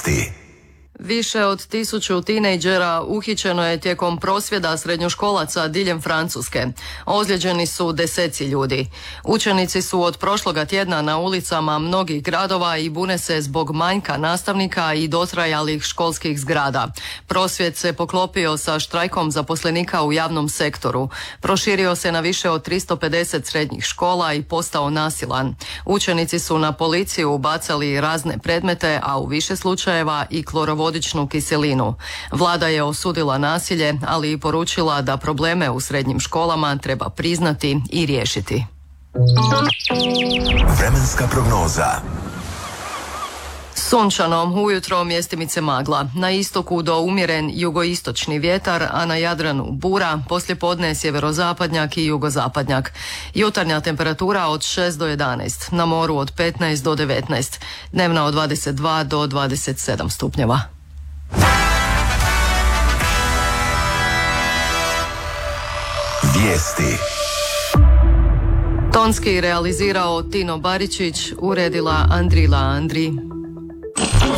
Vijesti. Više od 1000 tinejdžera uhićeno je tijekom prosvjeda srednjoškolaca diljem Francuske. Ozlijeđeni su deseci ljudi. Učenici su od prošloga tjedna na ulicama mnogih gradova i bune se zbog manjka nastavnika i dotrajalih školskih zgrada. Prosvjed se poklopio sa štrajkom zaposlenika u javnom sektoru. Proširio se na više od 350 srednjih škola i postao nasilan. Učenici su na policiju bacali razne predmete, a u više slučajeva i klorovodičnu kiselinu. Vlada je osudila nasilje, ali i poručila da probleme u srednjim školama treba priznati i riješiti. Vremenska prognoza. Sunčano, ujutro mjestimice magla. Na istoku do umjeren jugoistočni vjetar, a na Jadranu bura, poslijepodne sjeverozapadnjak i jugozapadnjak. Jutarnja temperatura od 6 do 11, na moru od 15 do 19, dnevna od 22 do 27 stupnjeva. Vijesti. Tonski realizirao Tino Baričić, uredila Andrila Andri.